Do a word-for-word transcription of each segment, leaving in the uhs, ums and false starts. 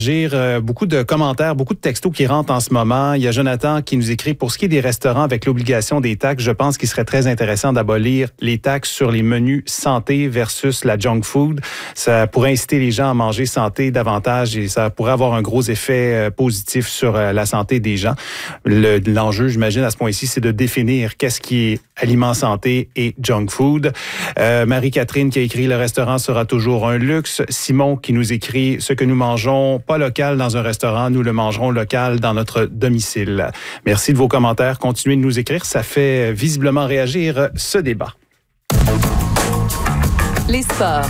J'ai beaucoup de commentaires, beaucoup de textos qui rentrent en ce moment. Il y a Jonathan qui nous écrit, pour ce qui est des restaurants avec l'obligation des taxes, je pense qu'il serait très intéressant d'abolir les taxes sur les menus santé versus la junk food. Ça pourrait inciter les gens à manger santé davantage et ça pourrait avoir un gros effet positif sur la santé des gens. Le, l'enjeu, j'imagine, à ce point-ci, c'est de définir qu'est-ce qui est aliments santé et junk food. Euh, Marie-Catherine qui a écrit « Le restaurant sera toujours un luxe ». Simon qui nous écrit « Ce que nous mangeons, pas local dans un restaurant, nous le mangerons local dans notre domicile ». Merci de vos commentaires. Continuez de nous écrire. Ça fait visiblement réagir ce débat. Les sports.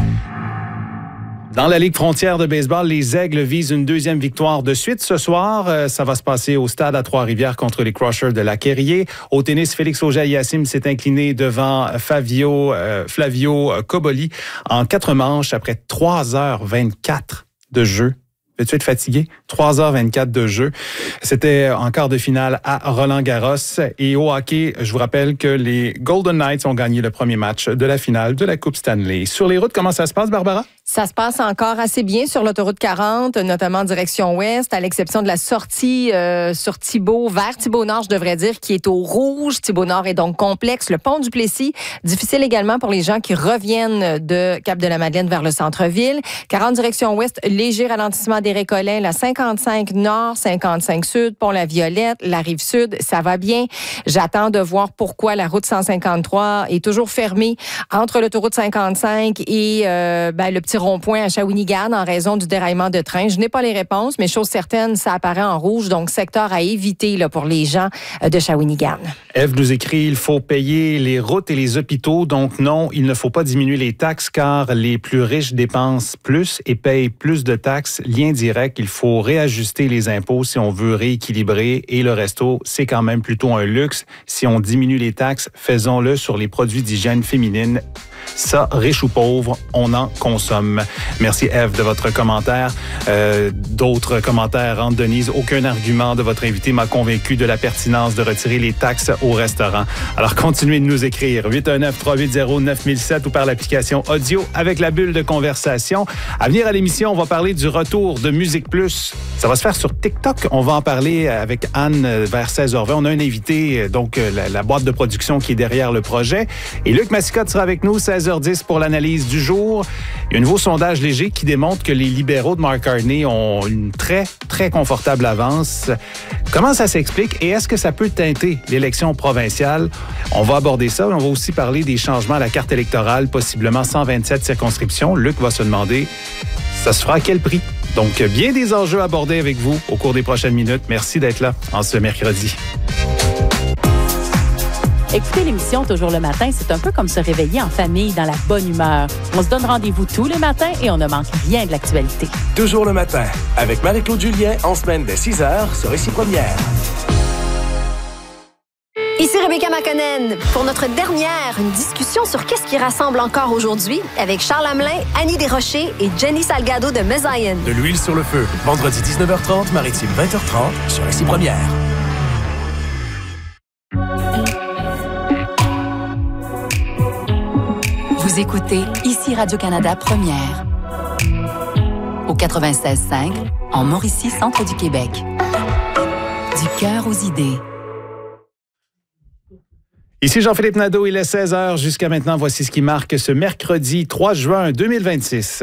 Dans la Ligue frontière de baseball, les Aigles visent une deuxième victoire de suite ce soir. Euh, ça va se passer au stade à Trois-Rivières contre les Crushers de Lac-Quérié. Au tennis, Félix Auger-Aliassime s'est incliné devant Fabio, euh, Flavio Cobolli en quatre manches après trois heures vingt-quatre de jeu. Veux-tu être fatigué? trois heures vingt-quatre de jeu. C'était en quart de finale à Roland-Garros. Et au hockey, je vous rappelle que les Golden Knights ont gagné le premier match de la finale de la Coupe Stanley. Sur les routes, comment ça se passe, Barbara? Ça se passe encore assez bien sur l'autoroute quarante, notamment en direction ouest, à l'exception de la sortie euh, sur Thibault, vers Thibault-Nord, je devrais dire, qui est au rouge. Thibault-Nord est donc complexe. Le pont du Plessis, difficile également pour les gens qui reviennent de Cap-de-la-Madeleine vers le centre-ville. quarante direction ouest, léger ralentissement des Récollets, la cinquante-cinq nord, cinquante-cinq sud, pont-la Violette, la rive sud, ça va bien. J'attends de voir pourquoi la route cent cinquante-trois est toujours fermée entre l'autoroute cinquante-cinq et euh, ben, le petit rond-point à Shawinigan en raison du déraillement de train. Je n'ai pas les réponses, mais chose certaine, ça apparaît en rouge, donc secteur à éviter là, pour les gens de Shawinigan. Ève nous écrit, il faut payer les routes et les hôpitaux, donc non, il ne faut pas diminuer les taxes car les plus riches dépensent plus et payent plus de taxes. Lien direct, il faut réajuster les impôts si on veut rééquilibrer et le resto, c'est quand même plutôt un luxe. Si on diminue les taxes, faisons-le sur les produits d'hygiène féminine. Ça, riche ou pauvre, on en consomme. Merci, Ève, de votre commentaire. Euh, d'autres commentaires rentrent, Denise. Aucun argument de votre invité m'a convaincu de la pertinence de retirer les taxes au restaurant. Alors, continuez de nous écrire. huit un neuf, trois huit zéro, neuf mille sept ou par l'application audio avec la bulle de conversation. À venir à l'émission, on va parler du retour de Musique Plus. Ça va se faire sur TikTok. On va en parler avec Anne vers seize heures vingt. On a un invité, donc la, la boîte de production qui est derrière le projet. Et Luc Massicotte sera avec nous, seize heures dix pour l'analyse du jour. Il y a un nouveau sondage léger qui démontre que les libéraux de Mark Carney ont une très, très confortable avance. Comment ça s'explique et est-ce que ça peut teinter l'élection provinciale? On va aborder ça, mais on va aussi parler des changements à la carte électorale, possiblement cent vingt-sept circonscriptions. Luc va se demander, ça se fera à quel prix? Donc, bien des enjeux abordés avec vous au cours des prochaines minutes. Merci d'être là en ce mercredi. Écouter l'émission Toujours le matin, c'est un peu comme se réveiller en famille dans la bonne humeur. On se donne rendez-vous tous les matins et on ne manque rien de l'actualité. Toujours le matin, avec Marie-Claude Julien, en semaine dès six heures sur Ici Première. Ici Rebecca Makonnen pour notre dernière, une discussion sur qu'est-ce qui rassemble encore aujourd'hui avec Charles Hamelin, Annie Desrochers et Jenny Salgado de Mezion. De l'huile sur le feu, vendredi dix-neuf heures trente, maritime vingt heures trente sur Ici Première. Vous écoutez Ici Radio-Canada Première. Au quatre-vingt-seize cinq, en Mauricie, centre du Québec. Du cœur aux idées. Ici Jean-Philippe Nadeau, il est seize heures. Jusqu'à maintenant, voici ce qui marque ce mercredi trois juin deux mille vingt-six.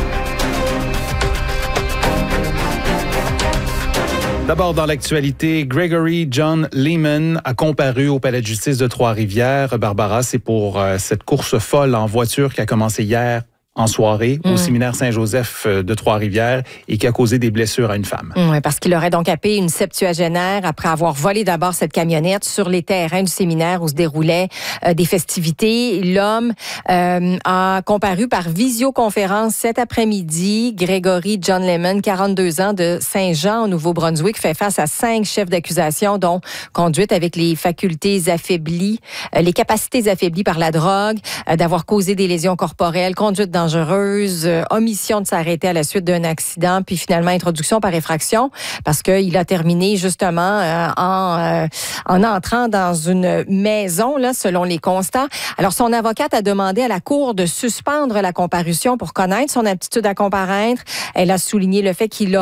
D'abord, dans l'actualité, Gregory John Lehman a comparu au palais de justice de Trois-Rivières. Barbara, c'est pour euh, cette course folle en voiture qui a commencé hier en soirée mmh. au séminaire Saint-Joseph de Trois-Rivières et qui a causé des blessures à une femme. Oui, parce qu'il aurait donc happé une septuagénaire après avoir volé d'abord cette camionnette sur les terrains du séminaire où se déroulaient euh, des festivités. L'homme euh, a comparu par visioconférence cet après-midi. Gregory John Lehman, quarante-deux ans, de Saint-Jean, au Nouveau-Brunswick, fait face à cinq chefs d'accusation, dont conduite avec les facultés affaiblies, euh, les capacités affaiblies par la drogue, euh, d'avoir causé des lésions corporelles, conduite dans dangereuse, euh, omission de s'arrêter à la suite d'un accident, puis finalement introduction par effraction, parce qu'il a terminé justement euh, en, euh, en entrant dans une maison, là, selon les constats. Alors, son avocate a demandé à la Cour de suspendre la comparution pour connaître son aptitude à comparaître. Elle a souligné le fait qu'il a